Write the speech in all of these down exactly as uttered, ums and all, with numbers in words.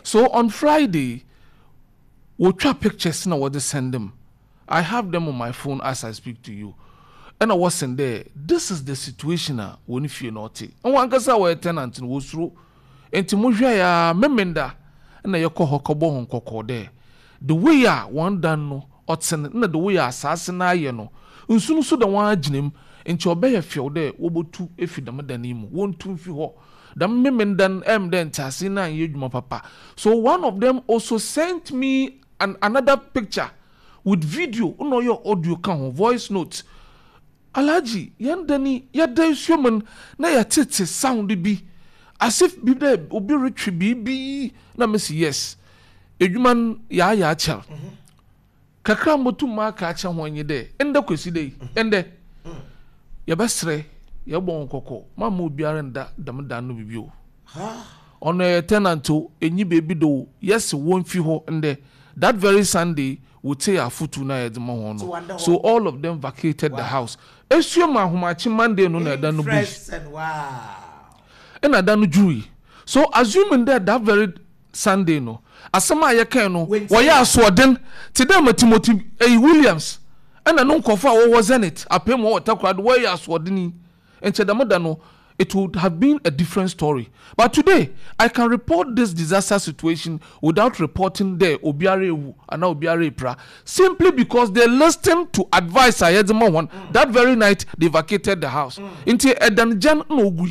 So on Friday, we'll try pictures now what they send them. I have them on my phone as I speak to you. And I wasn't there. This is the situation uh, when you feel naughty. And one guess our tenant in Wusru. And Timujaya Memenda. And I call her Kobo on Coco there. The way ya one done no, or send the way ya assassin I no. And soon so the one jim, and to obey a few there, wobo two if you the madanimu, one two if you ho. The Memendan M then Tassina and you, my papa. So one of them also sent me an another picture with video, no your audio can voice notes. Alaji, yandani, yada human, na ya tete sound be as if be there, obi rich be na miss yes. A human ya ya chel. Kakra motu ma ka cha when ye there. Enda kwesi day. Ende. Ya basre, ya bon koko. Ma mo biara nda dam da no bibio. Ha. Ono ye tenanto enyi baby do. Yes, won't fi ho ende. That very Sunday would say a foot na edma. So all of them vacated wow. the house. Esuma humachi Monday no na danu bush. Wow. And I danu jury. So assuming that that very Sunday no, asama ye kan no, wa ya aswoden, today ma Timothy A. Williams. And I no kofa what was in it. Apem what takwad wa ya aswodeni. And chedamada no, it would have been a different story. But today, I can report this disaster situation without reporting there Obiare Ewu and now Obiare Ipra, simply because they listened to advice I had one. Mm. That very night, they vacated the house. Mm. Into Edan Jan no gui.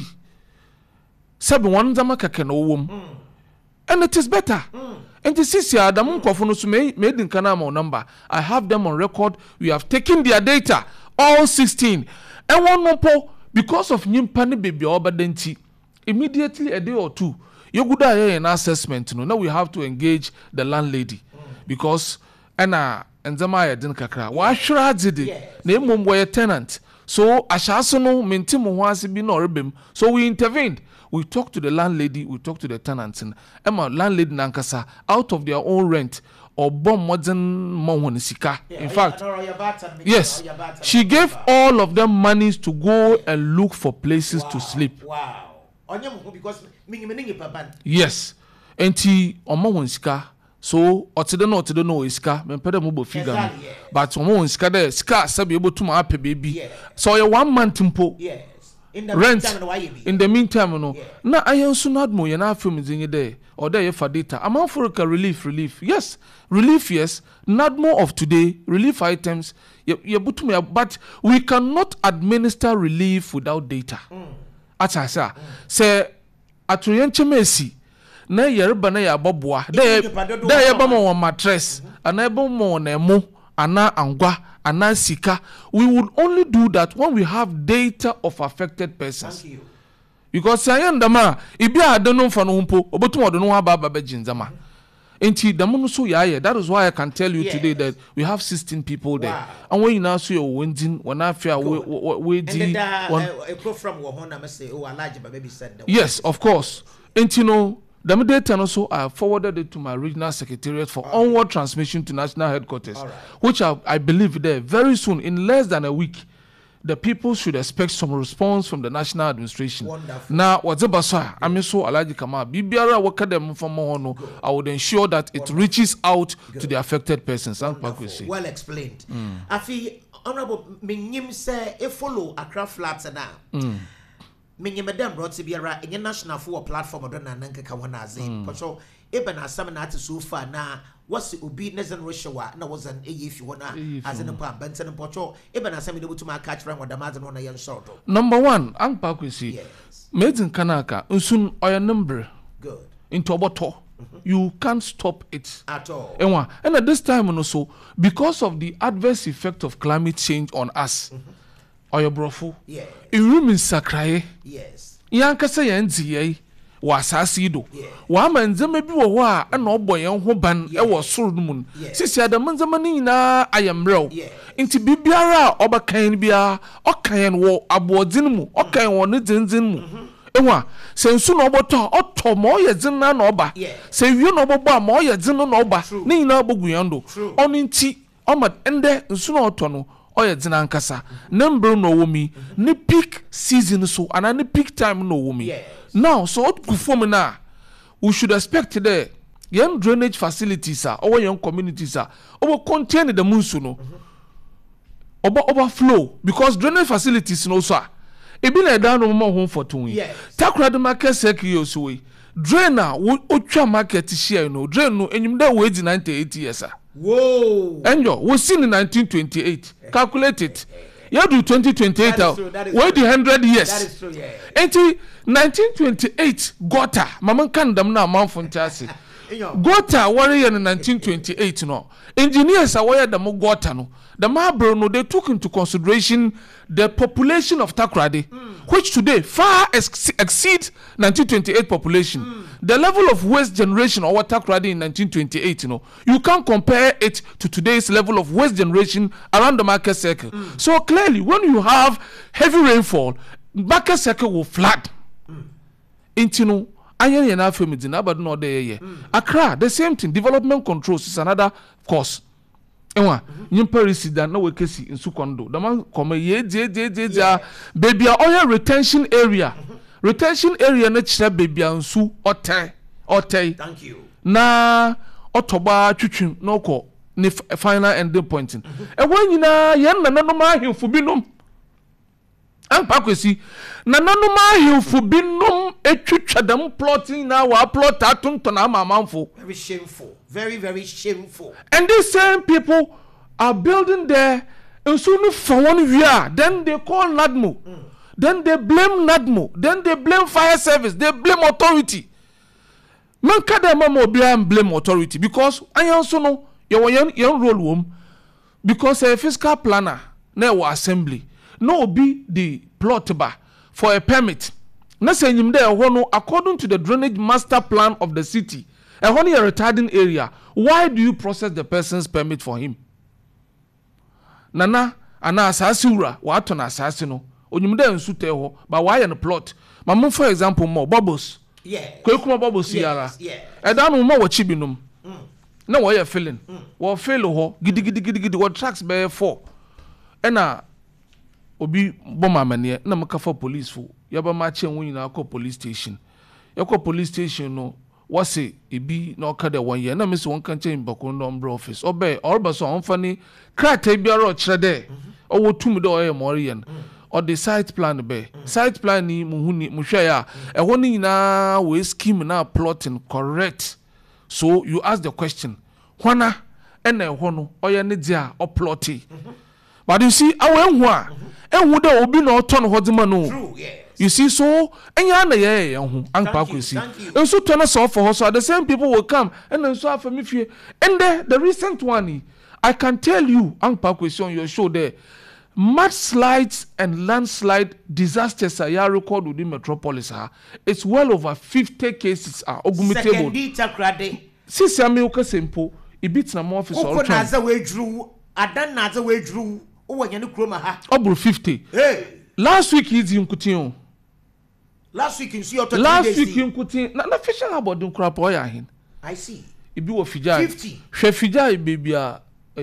Seven one Zamakaka no womb. And it is better. Mm. And this is here, the Munkofono made in Kanamo number. I have them on record. We have taken their data, all sixteen. And one more po. Because of nyimpani baby obadenti, immediately a day or two, you could have an assessment. You know, now we have to engage the landlady mm. because Anna and Zamaya didn't kakra. Why should I did it? Name mum were a tenant. So Ashasono mintimu wasi be no rebim. So we intervened. We talked to the landlady, we talked to the tenants, and Emma landlady Nankasa out of their own rent. Or bomb modern Mohonisika. In fact, yes, she gave all of them monies to go and look for places wow. to sleep. Wow. Yes. And he Omohonisika. So, Otidano, Otidano, Iska, Mempeda Mobo figure. But Omohonisika there, Ska, Sabi able to my baby. So, a one man tempo. Yes. In the rent meantime, in the meantime, no. Yeah. Na I also not more. You know, film is in your day or there for data. I'm out for a relief, relief. Yes, relief. Yes, not more of today. Relief items. You, you put me, but we cannot administer relief without data. As I say, say at Rienchemesi. Na yerba na ya babwa. There, there yeba mo mattress. Anebo mo nemo. Ana angwa. Anasika, we would only do that when we have data of affected persons. Thank you. Because I am the man, if you don't know for no humpo, but you don't know about Babajinzama. That is why I can tell you yes. today that we have sixteen people there. Wow. And when you now see your winding, when I fear waiting, yes, of course. And you know, the data also I forwarded it to my regional secretariat for okay. onward transmission to national headquarters, right. which I, I believe there very soon, in less than a week, the people should expect some response from the national administration. Wonderful. Now, what's the basa? I mean, so Alaji Kama, Bibiara Wakadem from Mohono, I would ensure that it Wonderful. reaches out Good. to the affected persons. Well explained. Mm. I feel honorable Minim say a follow Accra Flats now. Mm. Minye madam brought to be a national for platform of Donna Nanka Kawanazi. Patrol Eben has some at so far now. What's the obedience and Russia? No, was an A if you wanna as an apart Benson and Patrol. Eben has some able to my catch round with the Mazan on a young sort. Number one, Ang Pakwisi, made in Kanaka, Unsun or your number. Good. Into a bottle. You can't stop it at all. And, and at this time, also, because of the adverse effect of climate change on us. Mm-hmm. Oyo brofo yeah irumi sakraye yes yankasa yanti ye wasasi do wa manzema bi wo ho a na oboyen ho ban e wo soro mun sisi adamanzema ni na ayamrew nti bibiara obakan bia okan wo abodin mu okan wo ne dzindzin mu enwa sensu na oboto oto mo ye dzin na na oba se wi na obobo ma oye dzin na oba ni na oboguando oni nti oma ende nsu na oto no oye dzina nkasa number no womi ni peak season so and ni peak time no womi yes. Now so what perform na we should expect there yen drainage facilities are or yen communities are over contain the munsu no over overflow because drainage facilities no sir e be na down no more home for two yes. Takoradi market circle so we drain na otwa market share no drain no enyim da we ninety-eight years ah whoa enyo we seen in nineteen twenty-eight calculate it you do twenty twenty-eight we the one hundred years that is true yeah enti nineteen twenty-eight gota mama kan dam na amamfo ntase gota warrior in nineteen twenty-eight no engineers are where the gota no the Mabro no they took into consideration the population of Takoradi mm. which today far ex exceeds nineteen twenty-eight population mm. the level of waste generation or what Takoradi in nineteen twenty-eight you know you can't compare it to today's level of waste generation around the market circle mm. so clearly when you have heavy rainfall market circle will flood mm. into no Ayen yana family na but no there ye. Accra the same thing. Development controls is another course. Ewa nyimpa resident na we kesi in Sukondo. The man come ye je je je je baby oil retention area. Retention area na chira baby ansu ote ote. Thank you. Na otoba twitwim no ko ni final ending pointing. E wan nyina yen na nanom ahemfo binom. Ampa kwesi na nanom ahemfo binom etwitwa dem plotting na wa plot atonto na amamanfo. Very shameful. Very very shameful. And these same people are building there and soon for one year then they call NADMO. Mm. Then they blame NADMO. Then they blame fire service. They blame authority. Man kada mama blame authority because I also know you yan yan role wom because a fiscal planner na wa assembly no be the plot ba for a permit. Na say nyim there no according to the drainage master plan of the city. A honey a retarding area. Why do you process the person's permit for him? Nana ana asasi ura wa ato na asasi no. Onyim there nsu te ho but why an plot? Mamu for example more bubbles. Yeah. Kwekuma bubbles yara. Yeah. E da no mo wa chibinom. Mm. Na wo ye feeling. Mm. Wo feel ho gidi gidi gidi gidi wo tracks be four. E na obi boma mane na maka for police fo. Yaba ma che won nyina akọ police station. Yakọ police station no wase ebi na oka de one year na me se won kan che mbako no mbro office obe orba so on fani krata biara o kire de o wotum de o ye morian or the site plan be site plan ni muhuni muhwe ya e ho ni na we scheme na plotting correct so you ask the question hwana e na e ho no o ye ne dia o plotty but you see awen hu a enhu de obi na o ton ho de ma no true yeah. You see, so enya na ye ye hu anpa kwesi. And so turn us off for so the same people will come and then so for me fear. And the, the recent one, I can tell you anpa kwesi on your show there, mudslides and landslide disasters are ya record within metropolis. It's well over fifty cases are ogumitable. Takoradi. Sisi ame uka simple. It beats na more office all time. Naza we drew. Adan naza we drew. Uwa nyani kroma ha. Obru fifty. Hey. Last week is in Kution. Last week in see your last week in Kutin na na fishing about dun crap oya hin I see e bi wo fijai fifty hwe fijai baby a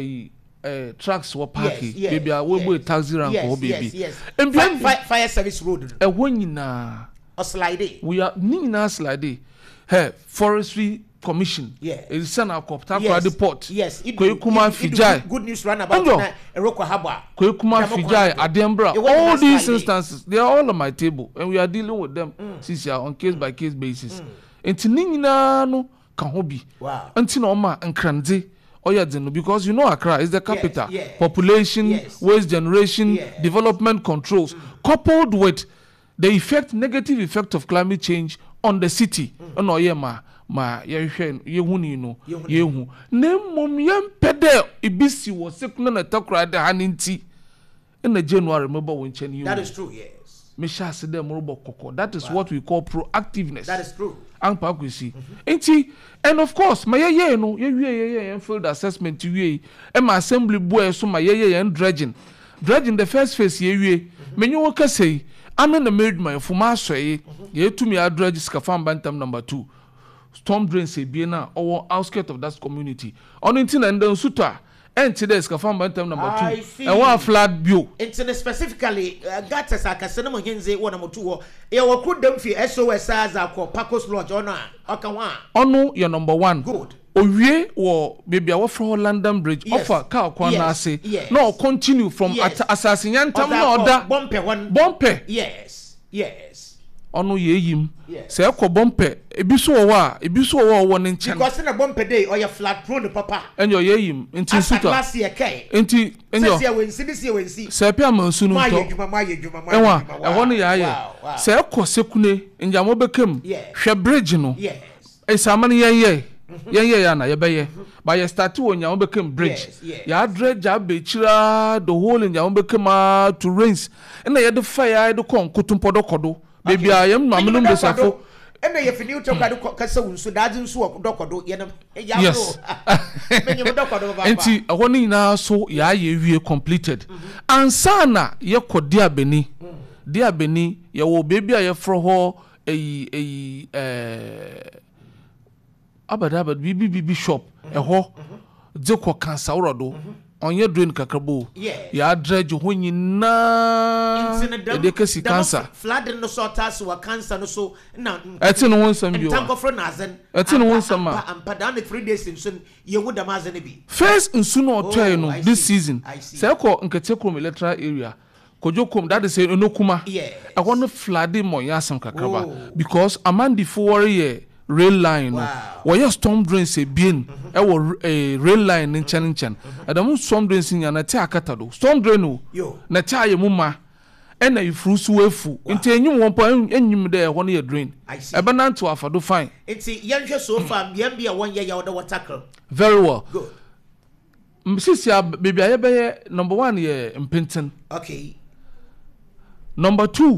eh trucks wo parking baby a we boy taxi rank ho baby yes yes fire, fire service road e ho nyina o slide we are nyina slide hey forestry commission yeah it send a cop Takoradi port yes Kwekuma fijai good news run about na eroko haba Kwekuma fijai Adembra all these instances they are all on my table and we are dealing with them mm. since you are on case by case basis enti nyina no ka ho bi wow enti na o ma nkrande oyadeno because you know Accra is the capital yes, yeah. population yes. waste generation yes. development controls mm. coupled with the effect negative effect of climate change on the city mm. no yema ma ye hwe ye huni no ye hu na mom ye mpede ibisi wo sekuna na Takoradi haninti in the January mebo won chani you that is true yes me sha se dem robo kokko that is wow. what we call proactiveness that is true ampa kwesi enti and of course ma ye ye no ye wie ye ye field assessment wie e ma assembly boy so ma ye ye dredging dredging the first phase ye wie menyo wo kasei ame na made my fuma soye ye tumi a dredge scafam bantam number two storm drains e bi na or outskirts of that community on intin and then suta and today is Kafam Bantam number two. And one flat view. It's specifically Gatas Akasanamo Hinze, one number two. You could them for S O S as a Pacos Lodge on Okawa. Ono, your number one. Good. Owie or baby our for London Bridge yes. offer car kwanase yes. no continue from yes. assassin yantam no oda bompe one bompe yes yes ono ye yim say ekọ bompe ebi so wo a ebi so wo wo ne nchen because na bompe dey or your flat prone papa enyo ye yim nti suta last year kai nti enyo say we see this year we see say pia mansu no to enwa ehọ no ya ye say ekọ sekune njamo bekam hwe bridge no yes esaman yen ye yen ye ya na ye beye ba ye start wo nya wo became bridge ya dredge abechira the whole nya wo became to rains na ye the fire the kon kotumpodo kodo baby ayam ma menum de safo ena ye fini uto kwado kasa wunsu daji nsu dokodo ye ya yes menye dokodo baba enti ho ni na so ya ye wie completed ansana ye kodi abeni di abeni ye wo baby aye fro ho eyi eyi eh abada abada bibi bibi shop eho dzeko kansa wrodo onye drain kakrabo ya dredge ho nyina de kasi cancer flood no so tas wa cancer no so na eti no wonsam bio tanko fro na azen eti no wonsam ma ampada na three days in sun ye wu da mazen bi first nsu no otoy no this season say ko nkete krom electoral area kojokom that is enokuma e ho no flood mo yasam kakraba because amandi for worry rail line no wo ye storm drains e bien e wo rail line nchan nchan adam storm drains nya na ti akata do storm drain no na ti aye muma e na ifrusu wefu nti enyim won pa enyim de ho no ye drain e be na to afado fine nti yenhwe so far biam bia won ye ya wo water tackle very well good msisia baby aye be number one ye mpenten okay number two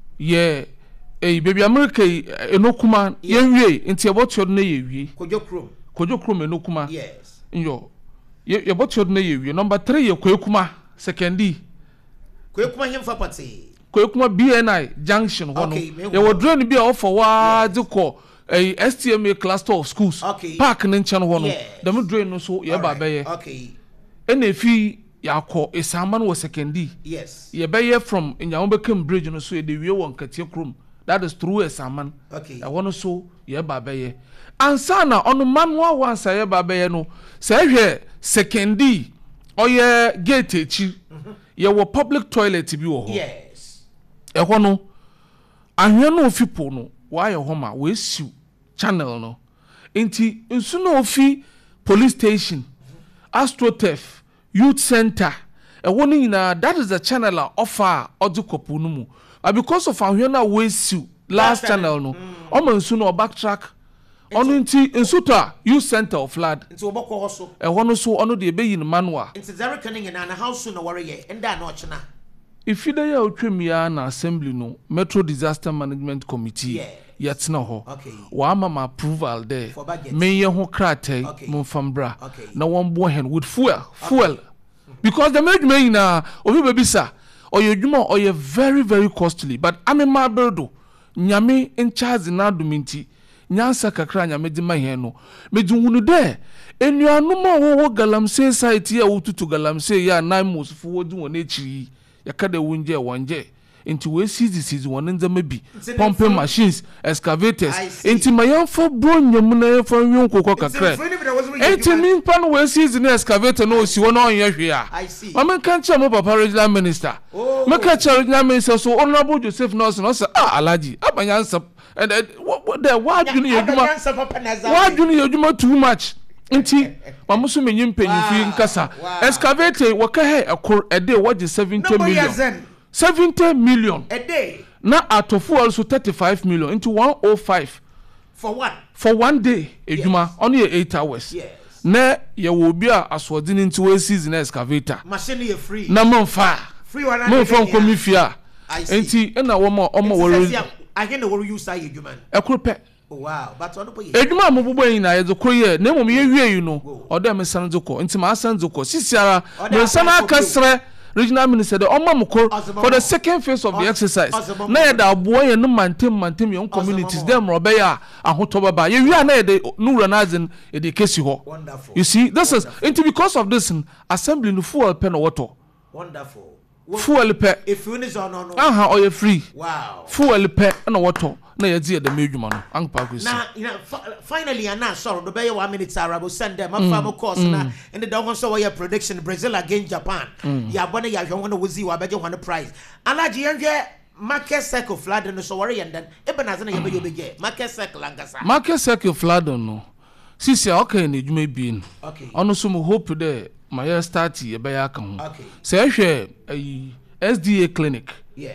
ye eh baby America enokuma yenwie nti ebotio na yewie kojokrom kojokrom enokuma yes nyo ye ebotio na yewie number three ye kwekuma secondi kwekuma hemfa party kwekuma B N I junction hono ye wo drain bi a offer wa diko eh S T M A cluster of schools park ne nchen hono dem drain no so ye ba beye okay ena efi yakọ esaman wo secondi yes ye beye from nyawo bekem bridge no so ye de wie won katie krom. That is true as a man. Okay. I want to so ye babaye. Ansana on manual one say babaye no. Say here secondi or ye gate echi. Ye wo public toilet bi wo ho. Yes. E ho no. Ahwe no ofipo no. Why your homa we siu channel no. Enti nsu no ofi police station. Astrotef youth center. E wo ni na that is the channel offer odukopu no mu. But because of our na waste last channel no omo nsu no backtrack ono nti nsuta youth center of flood nti oboko hoso e hono so ono de be yin manual nti zero kanin na na house no worry ye enda na ochina if you dey otwem ya na assembly no Metro Disaster Management Committee yet no ho wa mama approval there me ye ho krate mo fambra na won bo hen with fuel fuel because the made me na obi be bisa or your juma or you very very costly but I'm a maberdo nyame in charge na dominti nyansa kakra nyame di mahen no me dunhunu de enuanu mo wo galamsey site ya wututu galamsey ya nine months fo wo di won echi yakada wonje wonje into we seize seize won nzama bi pumping machines excavators into mayan for bro nyam na for nwon kokko kakra enti min pan we seize na excavator no si won on ye hwe a mama kan cha mo papa regional minister me ka cha regional minister so honorable Joseph Nelson no say ah alaji abanyansa and what the why do you why do you do too much nti mamuso menyim panyimfi nkasa excavator waka he akor a day what is seventy million seventy million a day na atofo also thirty-five million into one oh five for what for one day ejuma only eight hours yes na ye wo bi a aswodi into we season excavator machine ye free na monfa free one mo fon komifia enti na wo mo o mo worry I can know you say ejuma ekrope oh wow but on po ye ejuma mo bubo yin na ye zokro ye na mo ye wie yi no o dem san zokọ enti ma san zokọ sisiara me san akasre regional minister the Oma Mukor for the second phase of the exercise. Na ya da aboa ye no mantem mantem yon communities them robeya ahotoba ba. Ye wi na de no ranazin e de kesi ho. You see, this is into because of this assembly no fuel pen water. Wonderful. Fuel pe. If you is on no. Aha, or you free. Wow. Fuel pe na water. Na ye di the medjuma no. Anpa kwesi. Na you know finally and now sorry the be one minute Arabo send them a farm course na and the don't so your prediction Brazil against Japan. Ya bone ya hwe wono wozi wa beje one prize. Alaji yenhwe market circle flood no so worry and then ebe na zena ye be ye market circle angasa. Market circle flood no. Sisi okay na edwuma bi no. Okay. Ono so mo hope there my start ye be ya ka ho. Okay. Say hwe S D A clinic. Yes.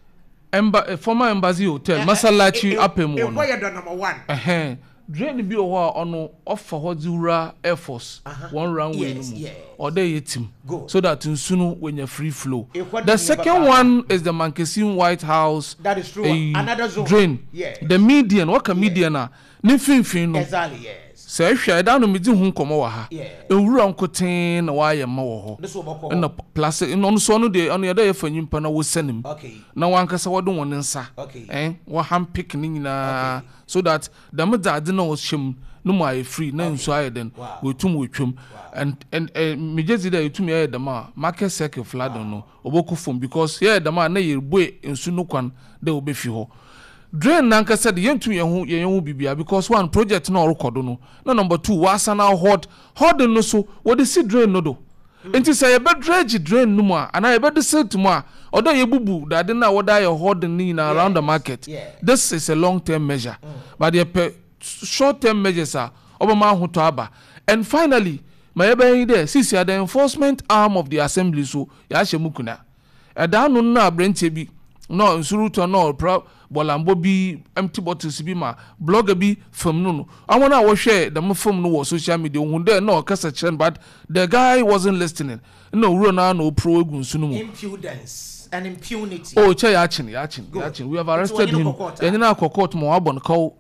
Emba, former embassy hotel, Masalachi Apem one. Why you number one? Eh, drain bi o ho ono offer ho Zura Air Force one runway no mu. Or dey yetim. So that nsunu when you free flow. The second one is the Mankesim White House. That is true. Another zone. Drain. Yes. The median, what can median na? Ni finfin no. Exactly, yes. Say hwe da no medi hu komo wa ha. Ewura nkoten na wa ye ma wo ho. This wo boko. Na plus no so no de ono ye da ye fanyimpa na wo sanim. Okay. Na wankasa wodon won nsa. Okay. Eh, wo ham pick ni nyina so that the medade na wo hyem no mo aye free na nso aye den. We tum we twem. And and me jezi da yitum ye da ma market circle flood no oboku fom because ye da ma na ye bue nsu no kwan da obefi ho. Drain nanka said yentu yehu yehu bibia because one project na record no na number two wasa na hot hot no so what the see drain no do enti say ye be dredge drain no mu ana ye be de set mu a odo ye bubu that na woda ye hot ni na around the market. This is a long term measure mm. but the short term measures are obama ho to aba. And finally my be there sisi the enforcement arm of the assembly so ya hye e da no na abrentie bi no nsuru to no pro bolambo bi empty bottles bi ma blogger bi from no no I wanna wo share the film no social media hu there no kasa chen but the guy wasn't listening no ro na no pro egun sunu mu impudence and impunity. Oh che ya chin ya chin ya chin we have arrested him and na court mo abon call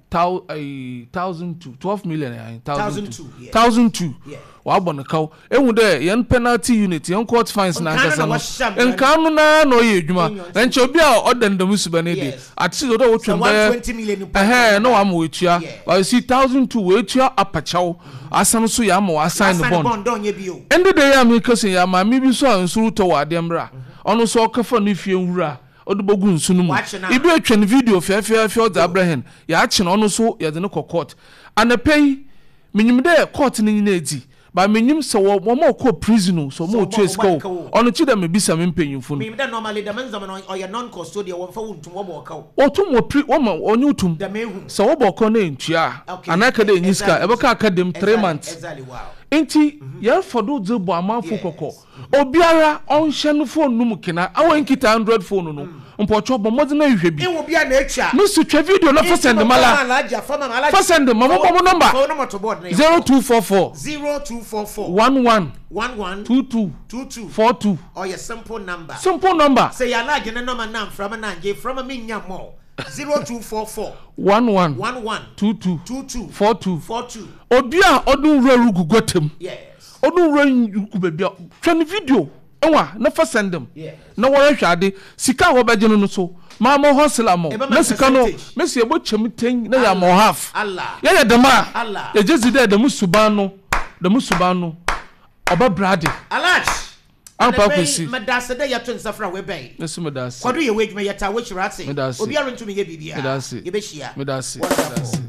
a thousand to twelve million a thousand two thousand two wa abon call ehun there yen penalty unit yen court fines na nkasa no enkan no na no ye adwuma enche obi a odandam suba ne de ati do do twem be eh no am we tua but see thousand two we tua apachaw asam so ya ma assign the bond end the day am kase ya ma mi bi so ansuru to wa demra ono so kafa no fie nwura odubogu nsunu mu ibi atwa video fiafia fia od Abraham ya achi no ono so ya de no court anapei minyim de court ni nyina edi ba minyim se wo mo ko prison so mo trace ko ono chi da me bisa me mpanyimfo no minyim da normally the men's man or your non custodial wo fa wontum wo bo ka wo tum wo pri wo ma onye utum se wo bo ko na entua anaka de nyiska e beka academy three months exactly wow enti ya fodo ze bo amanfo kokko obiara onhye no phone no mukina awon kita one hundred phone no mpocho bo mo na hwe bi e wo bia na echa no su twa video na for send mala for send mo mo number phone number to board na zero two four four zero two four four one one one one two two two two four two or your simple number simple number say ya large na number nam from na nje from me nya mo zero two four four one one one one two two two two four two four two obi a odun ruru gugotem yes odun ruru gubebia twa video enwa na fa send them na wore hwade sika ho beje no so ma mo hosela mo na sika no mesi ebo chem ten na ya mo half Allah ya ya dema Allah ya jezi de dem suban no dem suban no oba brade Allah ampa kwesi medase de yato nsafra we ben nesu medase kwado ye wedwuma yeta we chirate obi arontu me ye bibia medase ye be hia medase